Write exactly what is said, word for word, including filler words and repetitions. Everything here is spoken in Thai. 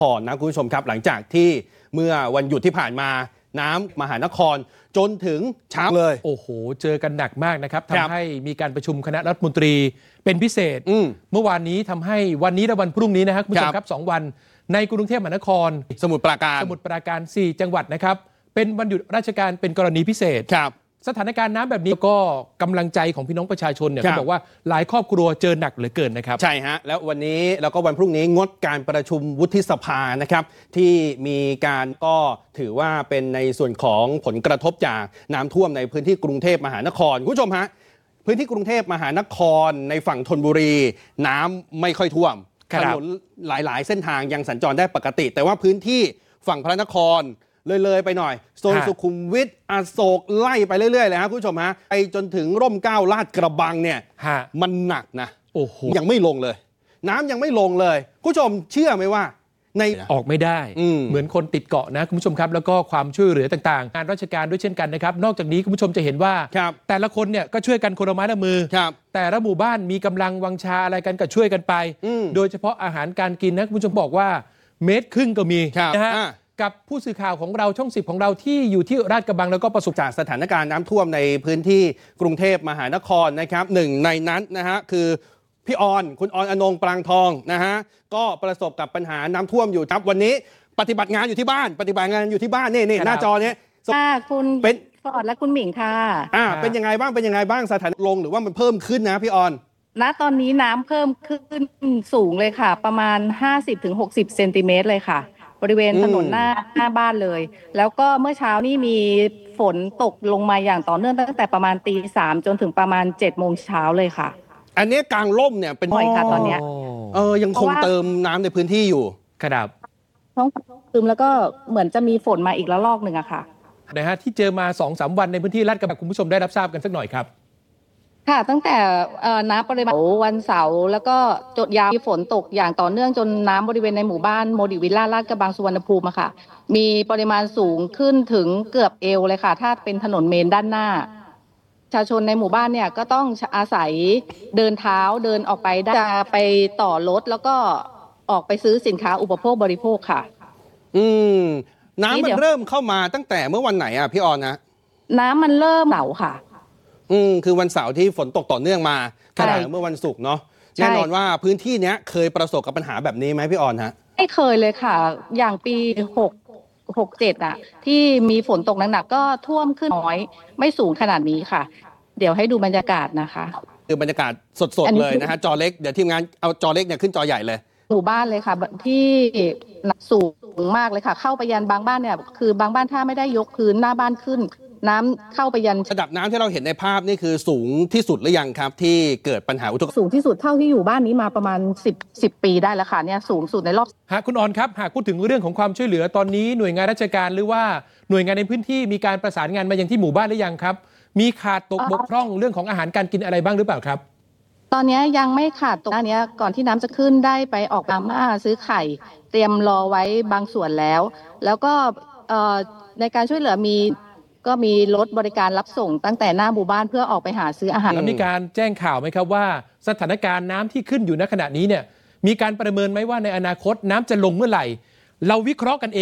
ก่อนนะคุณผู้ชมครับหลังจากที่เมื่อวันหยุดที่ผ่านมาน้ำมหานครจนถึงเช้าเลยโอ้โหเจอกันหนักมากนะครับทำให้มีการประชุมคณะรัฐมนตรีเป็นพิเศษเมื่อวานนี้ทำให้วันนี้และวันพรุ่งนี้นะครับคุณผู้ชมครับสองวันในกรุงเทพมหานครสมุทรปราการสมุทรปราการสี่จังหวัดนะครับเป็นวันหยุดราชการเป็นกรณีพิเศษสถานการณ์น้ำแบบนี้ก็กำลังใจของพี่น้องประชาชนเนี่ยเขาบอกว่าหลายครอบครัวเจอหนักเหลือเกินนะครับใช่ฮะแล้ววันนี้แล้วก็วันพรุ่งนี้งดการประชุมวุฒิสภานะครับที่มีการก็ถือว่าเป็นในส่วนของผลกระทบจากน้ำท่วมในพื้นที่กรุงเทพมหานครคุณผู้ชมฮะพื้นที่กรุงเทพมหานครในฝั่งธนบุรีน้ำไม่ค่อยท่วมถนนหลายๆเส้นทางยังสัญจรได้ปกติแต่ว่าพื้นที่ฝั่งพระนครเลยๆไปหน่อยโซนสุขุมวิทอโศกไล่ไปเรื่อยๆเลยครับคุณผู้ชมฮะไปจนถึงร่มเกล้าลาดกระบังเนี่ยมันหนักนะโอ้โหยังไม่ลงเลยน้ำยังไม่ลงเลยคุณผู้ชมเชื่อไหมว่าในออกไม่ได้เหมือนคนติดเกาะนะคุณผู้ชมครับแล้วก็ความช่วยเหลือต่างๆงานราชการด้วยเช่นกันนะครับนอกจากนี้คุณผู้ชมจะเห็นว่าแต่ละคนเนี่ยก็ช่วยกันคนละไม้ละมือแต่ละหมู่บ้านมีกำลังวังชาอะไรกันก็ช่วยกันไปโดยเฉพาะอาหารการกินนะคุณผู้ชมบอกว่าเมตรครึ่งก็มีนะฮะกับผู้สื่อข่าวของเราช่องสิบของเราที่อยู่ที่ลาดกระบังแล้วก็ประสบจากสถานการณ์น้ำท่วมในพื้นที่กรุงเทพมหานครนะครับหนึ่งในนั้นนะฮะคือพี่ออนคุณออนอนงปรางทองนะฮะก็ประสบกับปัญหาน้ำท่วมอยู่ครับวันนี้ปฏิบัติงานอยู่ที่บ้านปฏิบัติงานอยู่ที่บ้านนี่นี่หน้าจอเนี้ยค่ะคุณเป็นฟอร์ดและคุณหมิงค่ะอ่าเป็นยังไงบ้างเป็นยังไงบ้างสถานลงหรือว่ามันเพิ่มขึ้นนะพี่ออนณตอนนี้น้ำเพิ่มขึ้นสูงเลยค่ะประมาณ ห้าสิบถึงหกสิบ เซนติเมตรเลยค่ะบริเวณถนนหน้าหน้าบ้านเลยแล้วก็เมื่อเช้านี่มีฝนตกลงมาอย่างต่อเนื่องตั้งแต่ประมาณตีสามจนถึงประมาณเจ็ดโมงเช้าเลยค่ะอันนี้กลางร่มเนี่ยเป็นบ่อยค่ะตอนนี้เออยังคงเติมน้ำในพื้นที่อยู่ครับท้องเติมแล้วก็เหมือนจะมีฝนมาอีกระลอกหนึ่งอะค่ะนะฮะที่เจอมา สองสาม วันในพื้นที่ลาดกระบังคุณผู้ชมได้รับทราบกันสักหน่อยครับค่ะตั้งแต่น้ำปริมาณวันเสาร์แล้วก็จดยาวมีฝนตกอย่างต่อเนื่องจนน้ำบริเวณในหมู่บ้านโมดิวิลล่าลาดกระบังสุวรรณภูมิค่ะมีปริมาณสูงขึ้นถึงเกือบเอวเลยค่ะถ้าเป็นถนนเมนด้านหน้าประชาชนในหมู่บ้านเนี่ยก็ต้องอาศัยเดินเท้าเดินออกไปจะไปต่อรถแล้วก็ออกไปซื้อสินค้าอุปโภคบริโภคค่ะอืมน้ำมันเริ่มเข้ามาตั้งแต่เมื่อวันไหนอ่ะพี่ออนนะน้ำมันเริ่มเสาร์ค่ะอืมคือวันเสาร์ที่ฝนตกต่อเนื่องมาขณะเมื่อวันศุกร์เนาะแน่นอนว่าพื้นที่เนี้ยเคยประสบกับปัญหาแบบนี้ไหมพี่ออนฮะไม่เคยเลยค่ะอย่างปีหก หก เจ็ดอ่ะที่มีฝนตกหนักๆก็ท่วมขึ้นน้อยไม่สูงขนาดนี้ค่ะเดี๋ยวให้ดูบรรยากาศนะคะคือบรรยากาศสดๆเลยนะฮะจอเล็กเดี๋ยวทีมงานเอาจอเล็กเนี่ยขึ้นจอใหญ่เลยหมู่บ้านเลยค่ะที่สูงมากเลยค่ะเข้าไปยันบางบ้านเนี่ยคือบางบ้านถ้าไม่ได้ยกพื้นหน้าบ้านขึ้นน้ำเข้าไปยันระดับน้ำที่เราเห็นในภาพนี่คือสูงที่สุดหรือยังครับที่เกิดปัญหาอุทกภัยสูงที่สุดเท่าที่อยู่บ้านนี้มาประมาณสิบ สิบปีได้แล้วค่ะเนี่ยสูงสุดในรอบหากคุณออนครับหากพูดถึงเรื่องของความช่วยเหลือตอนนี้หน่วยงานราชการหรือว่าหน่วยงานในพื้นที่มีการประสานงานมายังที่หมู่บ้านหรือยังครับมีขาดตกบกพร่องเรื่องของอาหารการกินอะไรบ้างหรือเปล่าครับตอนนี้ยังไม่ขาดตรงนี้ก่อนที่น้ำจะขึ้นได้ไปออกมาม่าซื้อไข่เตรียมรอไว้บางส่วนแล้วแล้วก็ในการช่วยเหลือมีก็มีรถบริการรับส่งตั้งแต่หน้าหมู่บ้านเพื่อออกไปหาซื้ออาหารแล้วมีการแจ้งข่าวไหมครับว่าสถานการณ์น้ำที่ขึ้นอยู่ณขณะนี้เนี่ยมีการประเมินไหมว่าในอนาคตน้ำจะลงเมื่อไหร่เราวิเคราะห์กันเอง